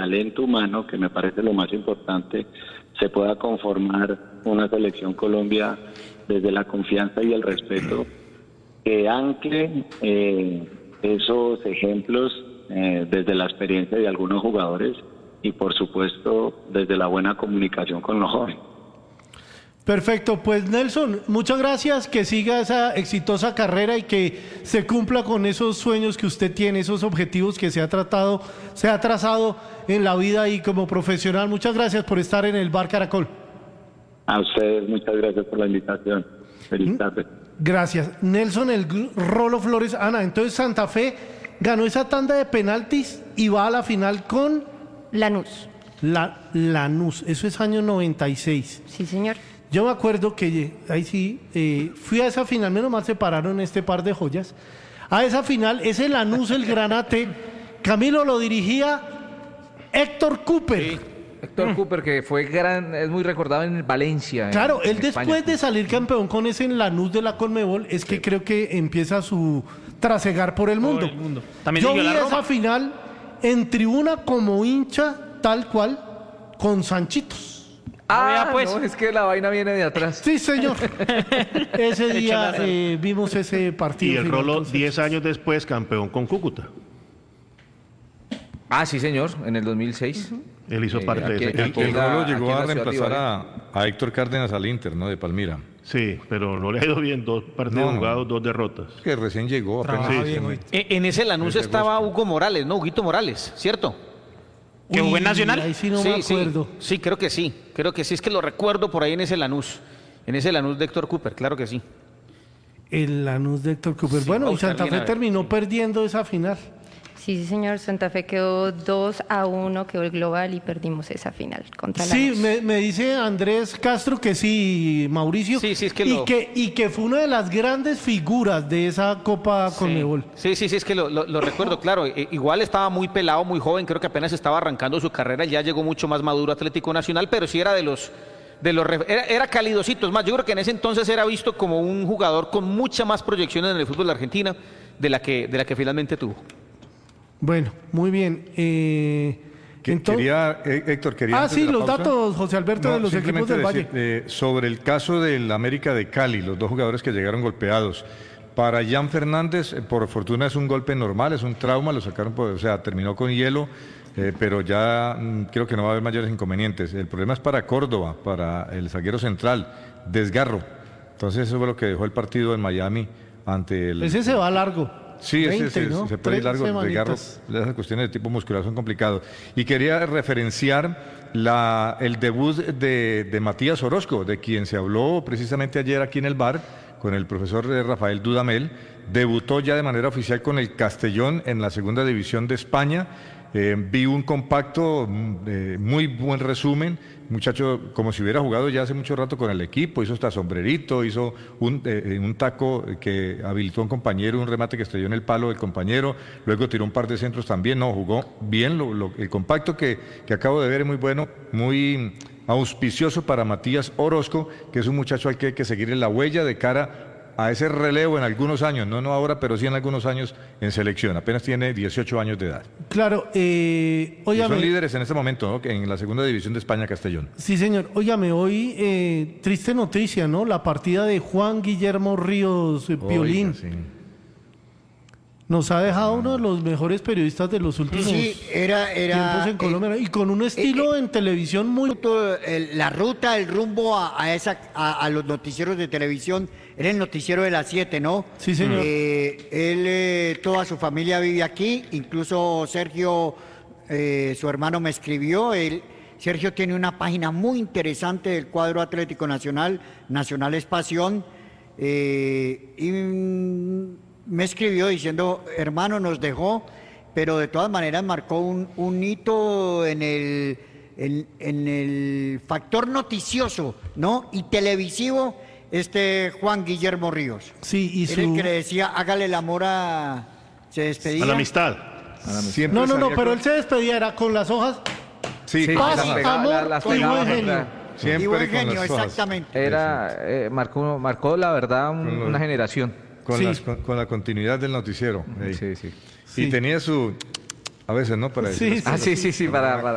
talento humano, que me parece lo más importante, se pueda conformar una selección Colombia desde la confianza y el respeto, que ancle esos ejemplos desde la experiencia de algunos jugadores y por supuesto desde la buena comunicación con los jóvenes. Perfecto, pues Nelson, muchas gracias, que siga esa exitosa carrera y que se cumpla con esos sueños que usted tiene, esos objetivos que se ha trazado en la vida y como profesional. Muchas gracias por estar en el Bar Caracol. A ustedes, muchas gracias por la invitación. Feliz tarde. Gracias. Nelson El Rolo Flores. Ana, entonces Santa Fe ganó esa tanda de penaltis y va a la final con Lanús. Lanús, eso es año 96. Sí, señor. Yo me acuerdo que ahí sí, fui a esa final, menos mal se pararon este par de joyas. A esa final, ese Lanús, el Granate, Camilo, lo dirigía Héctor Cooper. Sí, Héctor Cooper, que es muy recordado en Valencia. Claro, él España. después de salir campeón con ese Lanús de la Conmebol, es que creo que empieza su trasegar por el mundo. También yo siguió vi la Roma. esa final en tribuna como hincha, tal cual, con Sanchitos. Ah, pues. no, es que la vaina viene de atrás. Sí, señor. Ese día vimos ese partido. Y el final, Rolo, entonces. 10 años después, campeón con Cúcuta. Ah, sí, señor, en el 2006. Él hizo parte de ese equipo. El Rolo llegó a aquí en la ciudad de reemplazar Ibagué. a Héctor Cárdenas al Inter, ¿no? De Palmira. Sí, pero no le ha ido bien. 2 partidos No. jugados, 2 derrotas. Que recién llegó. Apenas. Sí, Sí, sí. En ese Lanús estaba Hugo Morales, ¿no? Huguito Morales, ¿cierto? ¿Que jugó en Nacional? Ahí sí no me acuerdo. Sí, creo que sí. Creo que sí, es que lo recuerdo por ahí en ese Lanús. En ese Lanús de Héctor Cooper, claro que sí. El Lanús de Héctor Cooper. Sí, Bueno, y vamos a Santa ver bien, Fe a ver. terminó perdiendo esa final. Sí, señor. Santa Fe quedó 2-1, quedó el global y perdimos esa final contra Sí, Lanús. me dice Andrés Castro que sí, Mauricio. Sí, es que y que fue una de las grandes figuras de esa Copa Conmebol. Sí, es que lo recuerdo, claro. Igual estaba muy pelado, muy joven, creo que apenas estaba arrancando su carrera, ya llegó mucho más maduro Atlético Nacional, pero sí era era calidosito. Es más, yo creo que en ese entonces era visto como un jugador con mucha más proyección en el fútbol de Argentina de la que finalmente tuvo. Bueno, muy bien. Héctor, quería... antes sí, de la los pausa- datos, José Alberto, de los equipos simplemente del Valle. decir, sobre el caso del América de Cali, los 2 jugadores que llegaron golpeados. Para Jan Fernández, por fortuna es un golpe normal, es un trauma, lo sacaron, terminó con hielo, pero ya creo que no va a haber mayores inconvenientes. El problema es para Córdoba, para el zaguero central, desgarro. Entonces eso fue lo que dejó el partido en Miami ante el... Ese se va largo. Sí, 20, ¿no? se puede ir largo, 3 el desgarro, semanitas. esas cuestiones de tipo muscular son complicadas. Y quería referenciar el debut de Matías Orozco, de quien se habló precisamente ayer aquí en el bar, con el profesor Rafael Dudamel. Debutó ya de manera oficial con el Castellón en la segunda división de España. Vi un compacto, muy buen resumen, muchacho como si hubiera jugado ya hace mucho rato con el equipo, hizo hasta sombrerito, hizo un taco que habilitó a un compañero, un remate que estrelló en el palo del compañero, luego tiró un par de centros también, no, jugó bien, el compacto que acabo de ver es muy bueno, muy auspicioso para Matías Orozco, que es un muchacho al que hay que seguirle la huella de cara a ese relevo en algunos años, no ahora, pero sí en algunos años en selección. Apenas tiene 18 años de edad. Claro, Y óigame. son líderes en este momento, ¿no? En la segunda división de España, Castellón. Sí, señor. Óigame, hoy triste noticia, ¿no? La partida de Juan Guillermo Ríos Piolín. Oiga, sí. Nos ha dejado uno de los mejores periodistas de los últimos era tiempos en Colombia. Y con un estilo en televisión muy... la ruta, el rumbo a los noticieros de televisión era el noticiero de las 7, ¿no? Sí, señor. Toda su familia vive aquí, incluso Sergio, su hermano me escribió, Sergio tiene una página muy interesante del cuadro Atlético Nacional, Nacional es Pasión, y me escribió diciendo, hermano, nos dejó, pero de todas maneras marcó un hito en el factor noticioso, ¿no? Y televisivo, Juan Guillermo Ríos. Sí, y Era el que le decía, hágale el amor se despedía. A la amistad. Siempre No, salía pero con- él se despedía, era con las hojas. Sí, Paz, con las amor, pegadas, y buen genio. siempre Y buen con genio, las hojas. exactamente. Marcó la verdad una generación. Con, Sí. con la continuidad del noticiero. Ey. Sí. Y tenía a veces, ¿no? Para Sí, decir sí. Sí, para